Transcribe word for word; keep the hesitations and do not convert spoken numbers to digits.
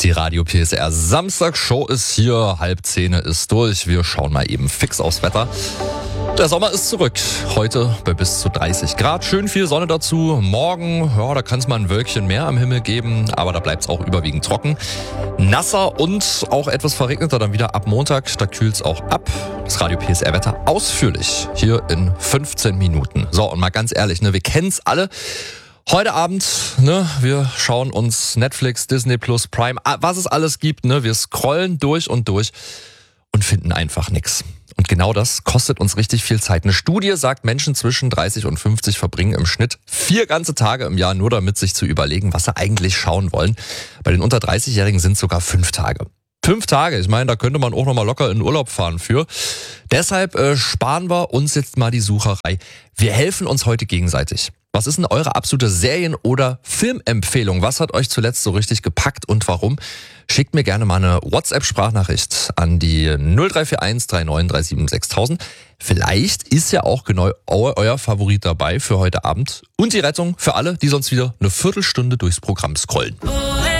Die Radio P S R Samstagsshow ist hier, halb zehn ist durch. Wir schauen mal eben fix aufs Wetter. Der Sommer ist zurück. Heute bei bis zu dreißig Grad. Schön viel Sonne dazu. Morgen, ja, da kann es mal ein Wölkchen mehr am Himmel geben, aber da bleibt es auch überwiegend trocken. Nasser und auch etwas verregneter dann wieder ab Montag. Da kühlt es auch ab. Das Radio P S R Wetter ausführlich hier in fünfzehn Minuten. So, und mal ganz ehrlich, ne, wir kennen es alle. Heute Abend, ne, wir schauen uns Netflix, Disney Plus, Prime, was es alles gibt, ne, wir scrollen durch und durch und finden einfach nichts. Und genau das kostet uns richtig viel Zeit. Eine Studie sagt, Menschen zwischen dreißig und fünfzig verbringen im Schnitt vier ganze Tage im Jahr nur damit, sich zu überlegen, was sie eigentlich schauen wollen. Bei den unter dreißig-Jährigen sind es sogar fünf Tage. Fünf Tage, ich meine, da könnte man auch noch mal locker in den Urlaub fahren für. Deshalb äh, sparen wir uns jetzt mal die Sucherei. Wir helfen uns heute gegenseitig. Was ist denn eure absolute Serien- oder Filmempfehlung? Was hat euch zuletzt so richtig gepackt und warum? Schickt mir gerne mal eine WhatsApp-Sprachnachricht an die null drei vier eins drei neun drei sieben sechstausend. Vielleicht ist ja auch genau euer Favorit dabei für heute Abend. Und die Rettung für alle, die sonst wieder eine Viertelstunde durchs Programm scrollen.